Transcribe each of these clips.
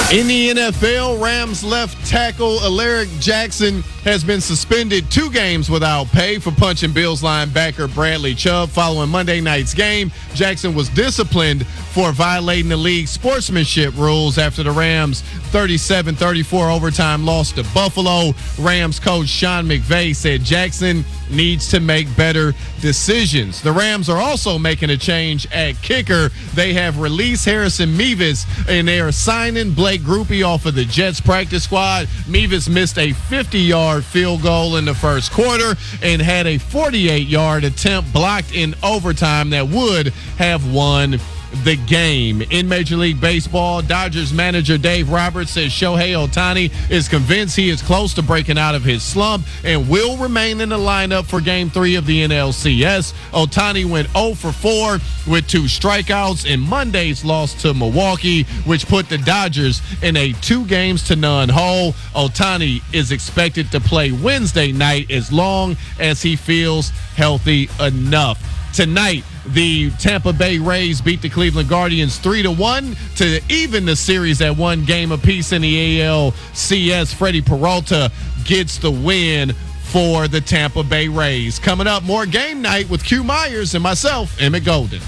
In the NFL, Rams left tackle Alaric Jackson has been suspended 2 games without pay for punching Bills linebacker Bradley Chubb. Following Monday night's game, Jackson was disciplined for violating the league's sportsmanship rules after the Rams' 37-34 overtime loss to Buffalo. Rams coach Sean McVay said Jackson needs to make better decisions. The Rams are also making a change at kicker. They have released Harrison Mevis, and they are signing Blake Grupe off of the Jets practice squad. Mevis missed a 50-yard field goal in the first quarter and had a 48-yard attempt blocked in overtime that would have won the game. In Major League Baseball, Dodgers manager Dave Roberts says Shohei Ohtani is convinced he is close to breaking out of his slump and will remain in the lineup for Game 3 of the NLCS. Ohtani went 0 for 4 with 2 strikeouts in Monday's loss to Milwaukee, which put the Dodgers in a 2-0 hole. Ohtani is expected to play Wednesday night as long as he feels healthy enough. Tonight, the Tampa Bay Rays beat the Cleveland Guardians 3-1 to even the series at 1 game apiece in the ALCS. Freddie Peralta gets the win for the Tampa Bay Rays. Coming up, more game night with Q Myers and myself, Emmett Golden.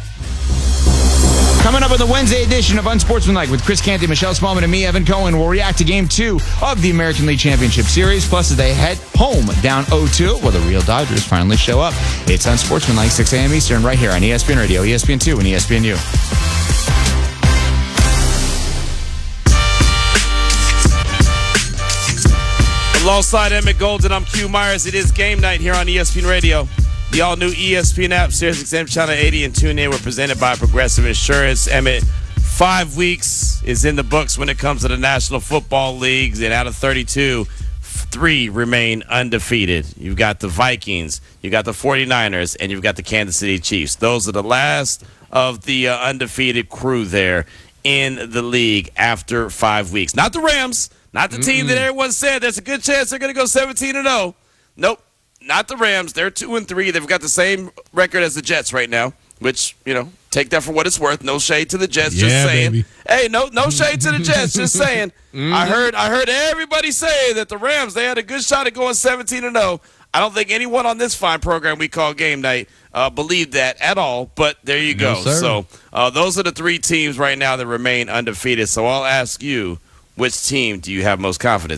Coming up on the Wednesday edition of Unsportsmanlike with Chris Canty, Michelle Smallman, and me, Evan Cohen, we'll react to Game 2 of the American League Championship Series. Plus, as they head home down 0-2, well, the real Dodgers finally show up. It's Unsportsmanlike, 6 a.m. Eastern, right here on ESPN Radio, ESPN2, and ESPNU. Alongside Emmett Golden, I'm Q Myers. It is game night here on ESPN Radio. The all-new ESPN app, SiriusXM Channel 80, and TuneIn were presented by Progressive Insurance. Emmett, 5 weeks is in the books when it comes to the National Football Leagues, and out of 32, 3 remain undefeated. You've got the Vikings, you've got the 49ers, and you've got the Kansas City Chiefs. Those are the last of the undefeated crew there in the league after 5 weeks. Not the Rams, not the team that everyone said there's a good chance they're going to go 17-0. Nope. Not the Rams. They're 2-3. They've got the same record as the Jets right now, which, take that for what it's worth. No shade to the Jets, just saying. Baby. Hey, no shade to the Jets, just saying. I heard everybody say that the Rams, they had a good shot at going 17-0. I don't think anyone on this fine program we call Game Night believed that at all, but there you go. So those are the 3 teams right now that remain undefeated. So I'll ask you, which team do you have most confidence